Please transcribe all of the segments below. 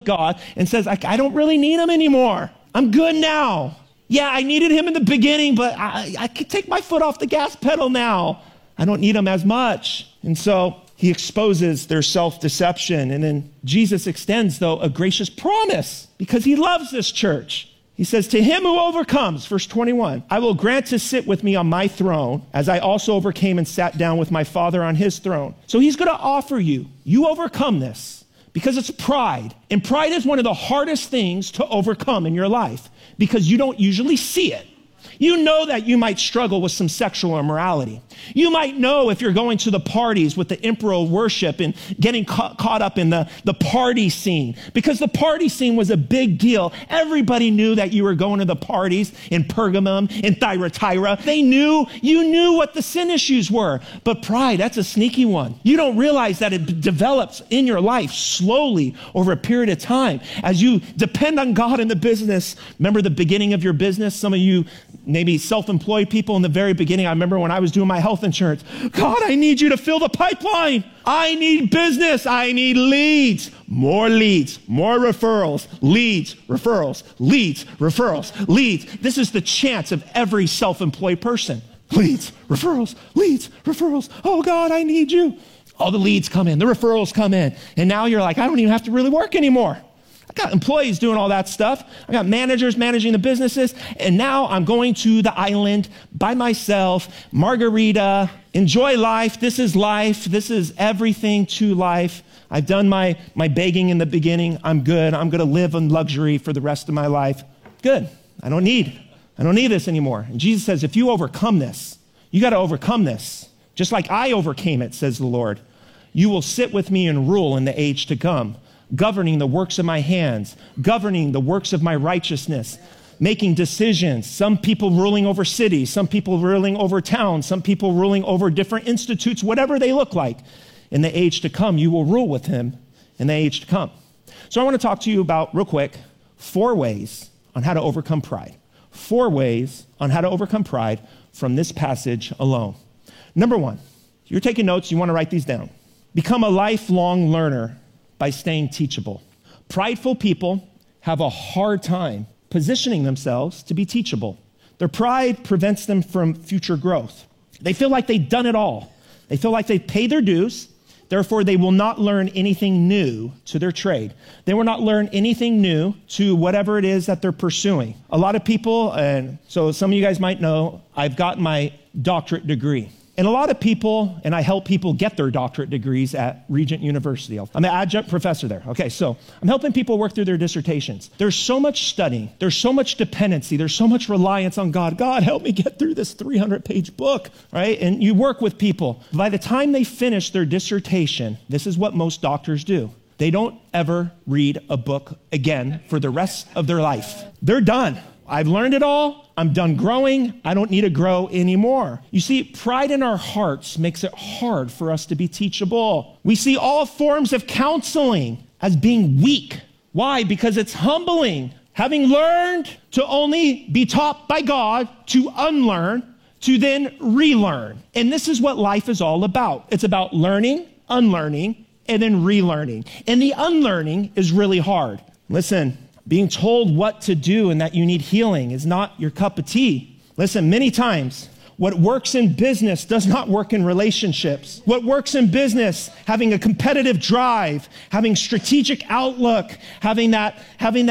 God and says, I don't really need him anymore. I'm good now. Yeah, I needed him in the beginning, but I can take my foot off the gas pedal now. I don't need him as much. And so he exposes their self-deception. And then Jesus extends, though, a gracious promise because he loves this church. He says, to him who overcomes, verse 21, I will grant to sit with me on my throne, as I also overcame and sat down with my Father on his throne. So he's going to offer you overcome this because it's pride. And pride is one of the hardest things to overcome in your life because you don't usually see it. You know that you might struggle with some sexual immorality. You might know if you're going to the parties with the emperor worship and getting caught up in the party scene, because the party scene was a big deal. Everybody knew that you were going to the parties in Pergamum, in Thyatira. You knew what the sin issues were. But pride, that's a sneaky one. You don't realize that it develops in your life slowly over a period of time as you depend on God in the business. Remember the beginning of your business? Some of you maybe self-employed people in the very beginning. I remember when I was doing my health insurance. God, I need you to fill the pipeline. I need business. I need leads, more referrals, leads, referrals, leads, referrals, leads. This is the chance of every self-employed person. Leads, referrals, leads, referrals. Oh God, I need you. All the leads come in, the referrals come in. And now you're like, I don't even have to really work anymore. I got employees doing all that stuff. I got managers managing the businesses. And now I'm going to the island by myself, margarita, enjoy life. This is life. This is everything to life. I've done my begging in the beginning. I'm good. I'm going to live in luxury for the rest of my life. Good. I don't need this anymore. And Jesus says, if you overcome this, you got to overcome this. Just like I overcame it, says the Lord. You will sit with me and rule in the age to come, governing the works of my hands, governing the works of my righteousness, making decisions, some people ruling over cities, some people ruling over towns, some people ruling over different institutes, whatever they look like. In the age to come, you will rule with him in the age to come. So I want to talk to you about, real quick, 4 ways on how to overcome pride. 4 ways on how to overcome pride from this passage alone. Number 1, you're taking notes, you want to write these down. Become a lifelong learner by staying teachable. Prideful people have a hard time positioning themselves to be teachable. Their pride prevents them from future growth. They feel like they've done it all. They feel like they've paid their dues. Therefore, they will not learn anything new to their trade. They will not learn anything new to whatever it is that they're pursuing. A lot of people, and so some of you guys might know, I've got my doctorate degree. And a lot of people, and I help people get their doctorate degrees at Regent University. I'm an adjunct professor there. Okay, so I'm helping people work through their dissertations. There's so much studying. There's so much dependency. There's so much reliance on God. God, help me get through this 300-page book, right? And you work with people. By the time they finish their dissertation, this is what most doctors do. They don't ever read a book again for the rest of their life. They're done. I've learned it all. I'm done growing. I don't need to grow anymore. You see, pride in our hearts makes it hard for us to be teachable. We see all forms of counseling as being weak. Why? Because it's humbling. Having learned to only be taught by God, to unlearn, to then relearn. And this is what life is all about. It's about learning, unlearning, and then relearning. And the unlearning is really hard. Listen, being told what to do and that you need healing is not your cup of tea. Listen, many times, what works in business does not work in relationships. What works in business, having a competitive drive, having strategic outlook, having that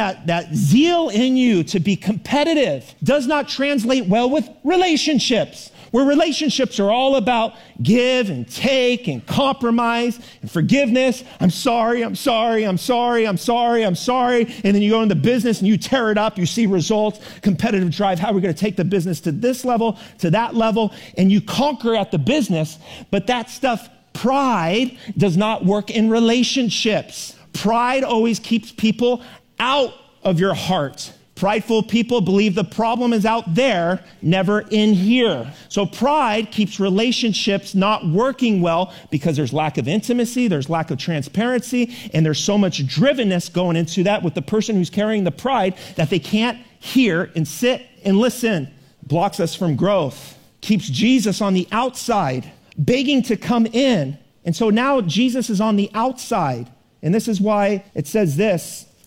zeal in you to be competitive, does not translate well with relationships. Where relationships are all about give and take and compromise and forgiveness. I'm sorry. And then you go into business and you tear it up. You see results, competitive drive. How are we going to take the business to this level, to that level? And you conquer at the business. But that stuff, pride, does not work in relationships. Pride always keeps people out of your heart. Prideful people believe the problem is out there, never in here. So pride keeps relationships not working well because there's lack of intimacy, there's lack of transparency, and there's so much drivenness going into that with the person who's carrying the pride that they can't hear and sit and listen. Blocks us from growth, keeps Jesus on the outside, begging to come in. And so now Jesus is on the outside. And this is why it says this